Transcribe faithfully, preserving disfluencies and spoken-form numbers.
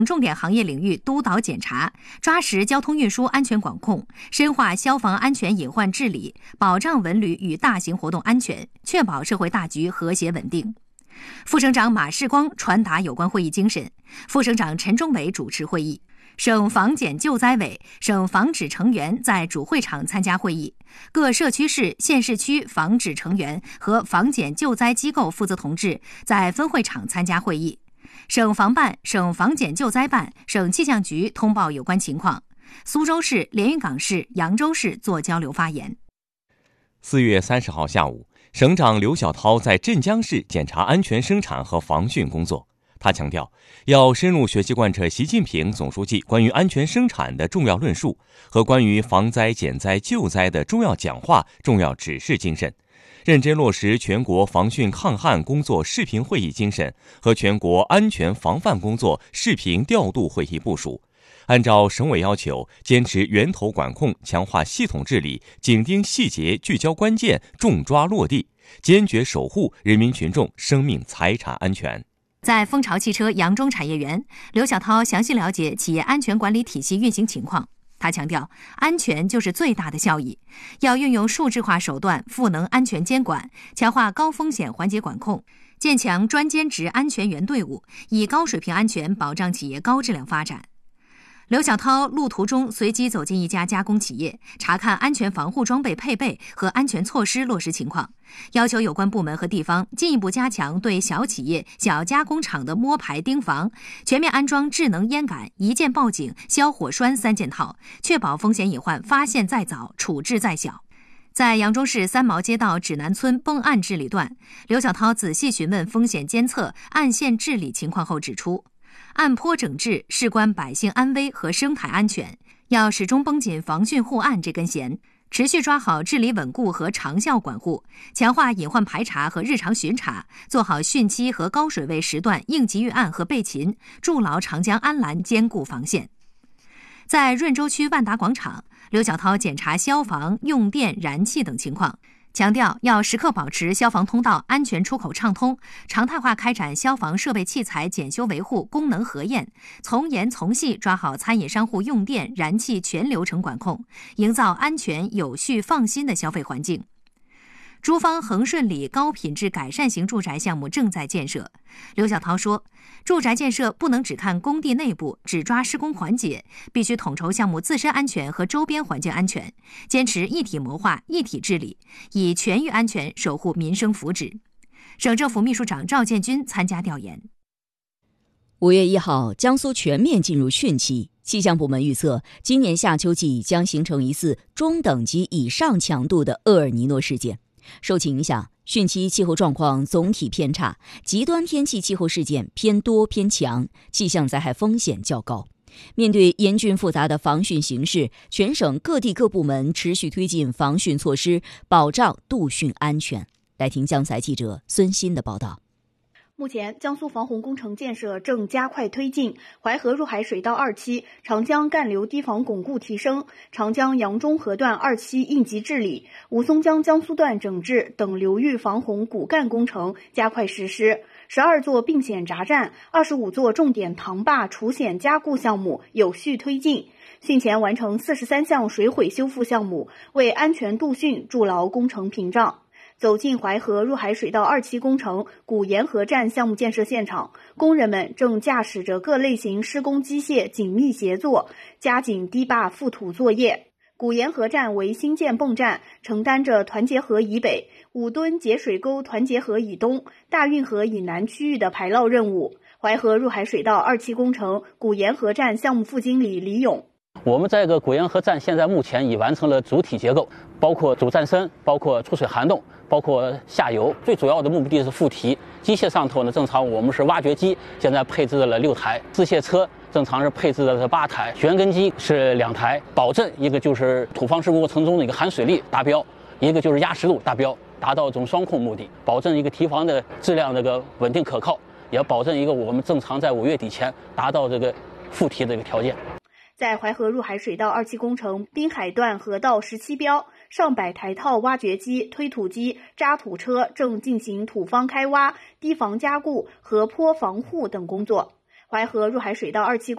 重点行业领域督导检查，抓实交通运输安全管控，深化消防安全隐患治理，保障文旅与大型活动安全，确保社会大局和谐稳定。副省长马世光传达有关会议精神，副省长陈忠伟主持会议。省防检救灾委、省防指成员在主会场参加会议，各社区市、县市区防指成员和防检救灾机构负责同志在分会场参加会议。省防办、省防检救灾办、省气象局通报有关情况。苏州市、连云港市、扬州市做交流发言。 四月三十号下午，省长刘小涛在镇江市检查安全生产和防汛工作。他强调，要深入学习贯彻习近平总书记关于安全生产的重要论述和关于防灾减灾救灾的重要讲话、重要指示精神，认真落实全国防汛抗旱工作视频会议精神和全国安全防范工作视频调度会议部署，按照省委要求，坚持源头管控，强化系统治理，紧盯细节，聚焦关键，重抓落地，坚决守护人民群众生命财产安全。 在蜂巢汽车扬中产业园，刘小涛详细了解企业安全管理体系运行情况。他强调，安全就是最大的效益，要运用数字化手段赋能安全监管，强化高风险环节管控，建强专兼职安全员队伍，以高水平安全保障企业高质量发展。刘小涛路途中随机走进一家加工企业，查看安全防护装备配备和安全措施落实情况，要求有关部门和地方进一步加强对小企业、小加工厂的摸排盯防，全面安装智能烟感、一键报警、消火栓三件套，确保风险隐患发现在早，处置在小。在扬中市三毛街道指南村崩岸治理段，刘小涛仔细询问风险监测、岸线治理情况后指出，岸坡整治事关百姓安危和生态安全，要始终绷紧防汛护岸这根弦，持续抓好治理稳固和长效管护，强化隐患排查和日常巡查，做好汛期和高水位时段应急预案和备勤，筑牢长江安澜坚固防线。在润州区万达广场，刘小涛检查消防、用电、燃气等情况，强调要时刻保持消防通道安全出口畅通，常态化开展消防设备器材检修维护功能核验，从严从细抓好餐饮商户用电、燃气全流程管控，营造安全、有序、放心的消费环境。珠坊恒顺里高品质改善型住宅项目正在建设。刘小涛说，住宅建设不能只看工地内部，只抓施工环节，必须统筹项目自身安全和周边环境安全，坚持一体谋划、一体治理，以全域安全守护民生福祉。省政府秘书长赵建军参加调研。 五月一号，江苏全面进入汛期，气象部门预测，今年夏秋季将形成一次中等级以上强度的厄尔尼诺事件。受其影响，汛期气候状况总体偏差，极端天气气候事件偏多偏强，气象灾害风险较高。面对严峻复杂的防汛形势，全省各地各部门持续推进防汛措施，保障度汛安全。来听江财记者孙鑫的报道。 目前，江苏防洪工程建设正加快推进，淮河入海水道二期、长江干流堤防巩固提升，长江扬中河段二期应急治理、吴淞江江苏段整治等流域防洪骨干工程加快实施。十二座并险闸站、二十五座重点塘坝除险加固项目有序推进。汛前完成四十三项水毁修复项目，为安全度汛筑牢工程屏障。走进淮河入海水道二期工程古沿河站项目建设现场，工人们正驾驶着各类型施工机械紧密协作，加紧堤坝覆土作业。古沿河站为新建泵站，承担着团结河以北、五墩节水沟团结河以东、大运河以南区域的排涝任务。淮河入海水道二期工程古沿河站项目副经理李勇， 我们这个古沿河站现在目前已完成了主体结构，包括主站身，包括出水涵洞，包括下游。最主要的目的是附堤。机械上头呢，正常我们是挖掘机，现在配置了六台；自卸车正常是配置的是八台；旋根机是两台，保证一个就是土方施工过程中的一个含水率达标，一个就是压实度达标，达到这种双控目的，保证一个堤防的质量这个稳定可靠，也保证一个我们正常在五月底前达到这个附堤的一个条件。 在淮河入海水道二期工程滨海段河道十七标，上百台套挖掘机、推土机、渣土车正进行土方开挖、堤防加固、河坡防护等工作。淮河入海水道二期